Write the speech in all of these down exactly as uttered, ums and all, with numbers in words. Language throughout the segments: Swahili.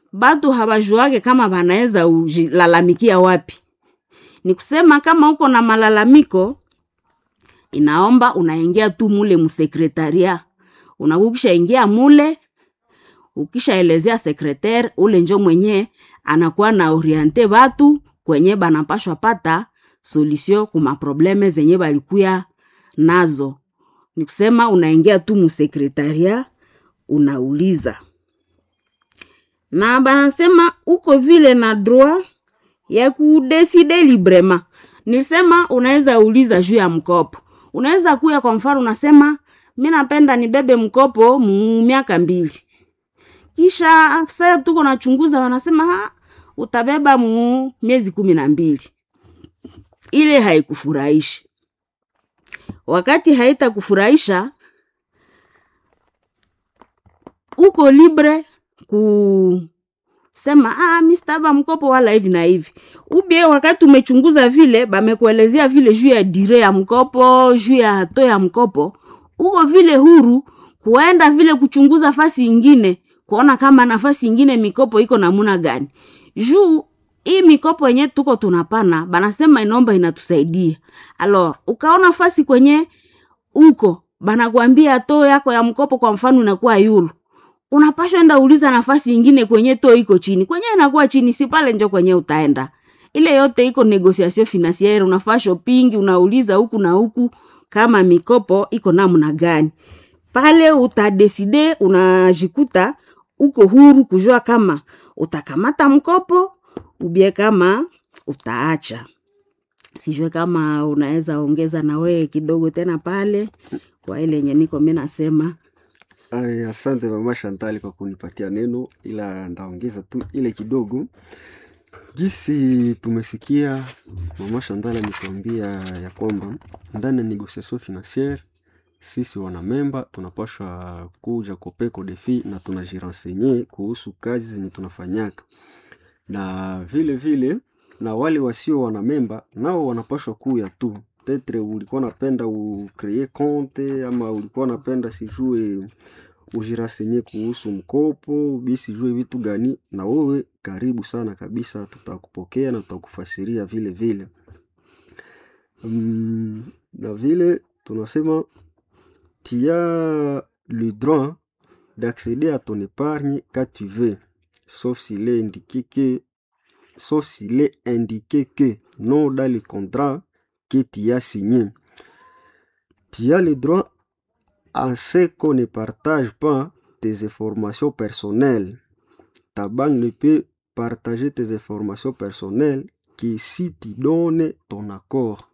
batu habajuake kama banaweza ujilalamikia wapi. Ni kusema kama uko na malalamiko, inaomba unaingia tu mule msekretaria. Unakukisha ingia mule, ukisha elezea sekretari, ule njo mwenye anakuwa na oriente batu kwenye banapashwa pata solution kuma probleme zenye balikuya nazo. Ni kusema unaingia tu msekretaria, unauliza. Na banasema uko vile na droit ya kudeside librema. Nilisema unaweza uliza juu ya mkopo. Unaweza kuya kwa mfano unasema mimi napenda nibebe mkopo mu miaka mbili. Kisha sasa tuko na chunguza wanasema ha, utabeba mu miezi kumi na mbili. Ile haikufurahisha. Wakati haita kufurahisha, uko libre ku sema ah mimi sitaba mkopo wala hivi na hivi. Ubie wakati umechunguza vile bamekuelezea vile juu ya dire ya mkopo, juu ya hato ya mkopo, uko vile huru kuenda vile kuchunguza fasi nyingine, kuona kama nafasi nyingine mikopo iko namuna gani. Juu hii mikopo yenye tuko tunapana, banasema inomba inatusaidia. Alors, ukaona fasi kwenye uko, banakuambia to yako ya mkopo kwa mfano inakuwa yulu. Unapaswa enda uliza nafasi nyingine kwenye to iko chini. Kwenye inakuwa chini si pale njo kwenye utaenda. Ile yote iko negociation financiere, unafaa shopping, unauliza huku na huku kama mikopo iko namna gani. Pale utadeside, unajikuta uko huru kujua kama utakamata mkopo ubie kama utaacha. Sijue kama unaweza ongeza na wewe kidogo tena pale kwa ile yenye niko mimi nasema. Ay, asante mama Chantal kwa kunipatia neno, ila ndaongeza tu ile kidogo. Jinsi tumesikia mama Chantal ametuambia ya kwamba ndani ya negociation financiere sisi wana memba tunapaswa kuja kopeko defi na tunajirenseigner kuhusu kazi zenye tunafanyaka. Na vile vile na wale wasio wana memba nao wanapaswa kuya tu. Tetre ulikuwa napenda ucree compte ama ulikuwa napenda sijue ujirenseigner kuhusu mkopo, bisi jue vitu gani, na wewe karibu sana kabisa, tutakupokea na tutakufasiria vile vile. Um, na vile tunasema tu as le droit d'accéder à ton épargne quand tu veux, sauf s'il est indiqué que sauf s'il est indiqué que non dans le contrat que tu as signé. Tu as le droit à ce qu'on ne partage pas tes informations personnelles. Ta banque ne peut partager tes informations personnelles que si tu donnes ton accord.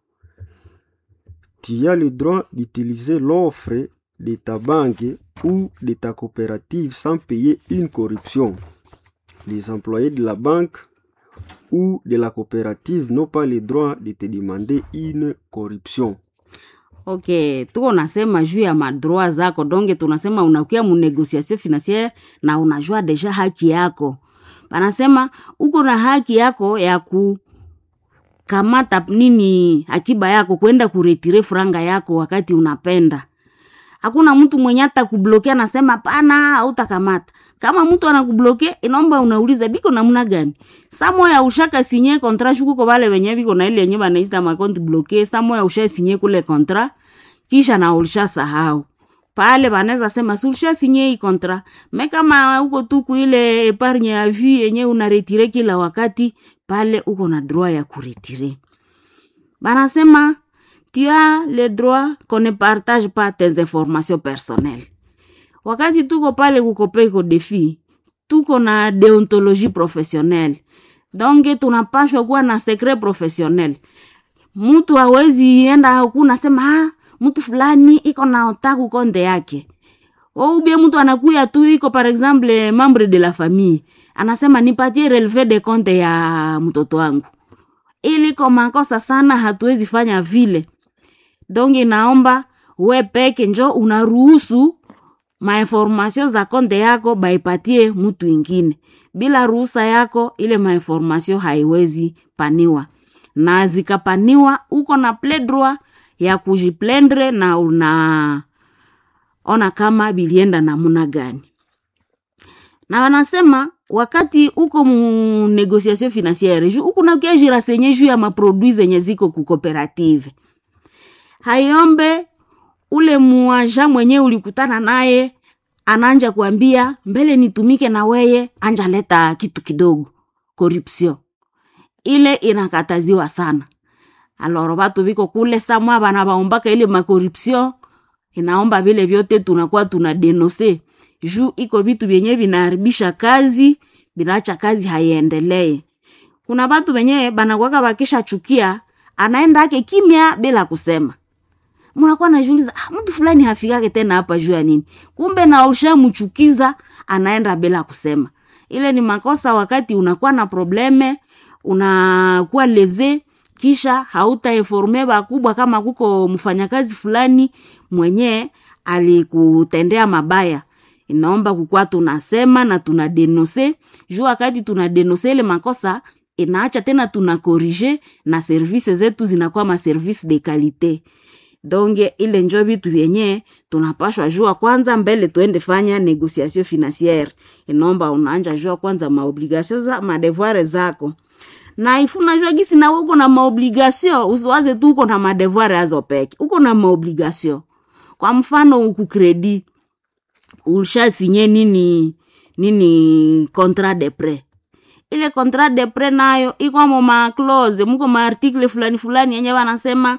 Tu as le droit d'utiliser l'offre de ta banque ou de ta coopérative sans payer une corruption. Les employés de la banque ou de la coopérative n'ont pas le droit de te demander une corruption. Okay, tuko nasema juu ya madroa zako, donge tunasema unakuya mu negociation financiere na unajua deja haki yako. Banasema uko na haki yako ya ku kamata nini akiba yako kwenda kuretire franga yako wakati unapenda. Hakuna mtu mwenye hata kublokea anasema pana hautakamata. Kama mtu anakublokea inaomba unauliza biko namna gani. Samo ya ushaka sinye contrat shuku kwa wale wenye biko na ile yenye banaita ma compte bloqué, samo ya ushaka sinye kule contrat kisha na ulisha sahau. Pale banaweza sema sulisha sinye hii contrat. Me kama uko tu ku ile epargne ya vie yenye unaretire kila wakati, pale uko na droit ya kuretire. Banasema tu as le droit qu'on ne partage pas tes informations personnelles. Wakati tuko pale kukopeko defi, tuko na deontologie professionnelle. Donc tunapashwa kuwa na secret professionnel. Mtu hawezi enda huku nasema ah mtu fulani iko na otaku konde yake. Ou bien mtu anakuya tu iko par exemple membre de la famille, anasema nipatie relevé de compte ya mtoto wangu. Ili kama kosa sana hatuwezi fanya vile. Donc naomba we peke njo unaruhusu ma information za konde yako baipatie mtu ingine. Bila ruhusa yako ile ma information haiwezi paniwa. Na zikapaniwa uko na plein droit ya kujiplendre na una ona kama bilienda namuna gani. Na wanasema wakati uko mu négociation financière ju uko na kia jirasenye juu ya maproduits zenye ziko ku cooperative, hayombe ule muaja mwenye ulikutana naye ananja kuambia mbele nitumike na weye, anja leta kitu kidogo, corruption ile inakataziwa sana. Alors watu biko kule samwa bana baombaka ile ma corruption, inaomba vile vyote tunakuwa tunadenoncer juu iko vitu vyenye vinaharibisha kazi, binaacha kazi haiendelee. Kuna watu wenye banakuwa bakisha chukia, anaenda yake kimya bila kusema. Mnakuwa najiuliza, ah, mtu fulani hafikake tena hapa juu ya nini? Kumbe na ulishamchukiza, anaenda bila kusema. Ile ni makosa. Wakati unakuwa na probleme, unakuwa leze, kisha hauta informe bakubwa kama kuko mfanyakazi fulani mwenye alikutendea mabaya. Inaomba kukua tunasema na tunadenoncer. Juu wakati tunadenoncer ile makosa, inaacha tena tunakorije na services zetu zinakuwa ma service de qualité. Donge ile njo vitu vyenye tunapashwa jua kwanza mbele tuende fanya négociation financière. Inaomba unaanja jua kwanza maobligation za madevoir zako. Na ifuna jua gisi na uko na maobligation, usiwaze tu uko na madevoir azo peke. Uko na maobligation. Kwa mfano uku credit, ulisha sinye nini nini contrat de prêt. Ile contrat de prêt nayo iko mo ma clause, mko ma article fulani fulani yenye wanasema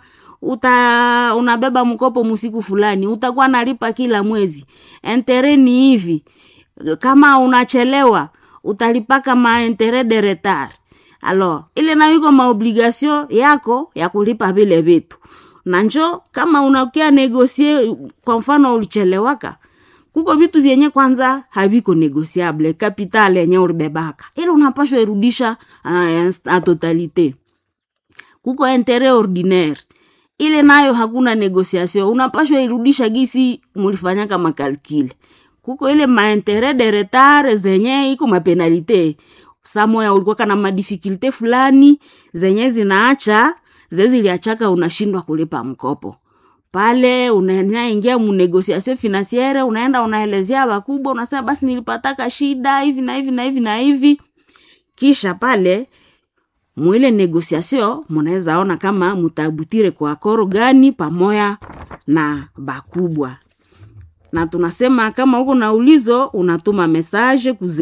uta unabeba mkopo musiku fulani, utakuwa nalipa kila mwezi. Interet ni hivi. Kama unachelewa, utalipaka ma interet de retard. Alors, ile na yuko maobligation yako ya kulipa vile vitu. Na njo kama unakia negosier, kwa mfano ulichelewaka, kuko vitu vyenye kwanza haviko negociable, capital yenye ulibebaka, ile unapashwa irudisha uh, a totalite. Kuko interet ordinaire, ile nayo hakuna negociation, unapashwa irudisha gisi mulifanya kama kalkile. Kuko ile ma interet de retard zenye iko ma penalite. Samoya ulikuwa kana ma difficulté fulani zenye zinaacha zezi liachaka unashindwa kulipa mkopo. Pale unaenda ingia mu négociation financière, unaenda unaelezea wakubwa, unasema basi nilipataka shida hivi na hivi na hivi na hivi. Kisha pale mwile négociation mnaweza ona kama mutabutire kwa koro gani pamoja na bakubwa. Na tunasema kama uko na ulizo unatuma message ku